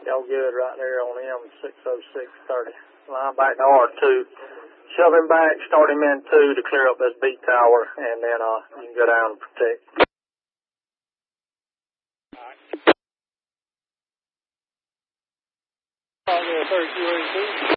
Y'all good right there on M60630. Line back to R2. Shove him back, start him in 2 to clear up this B tower, and then you can go down and protect. All right.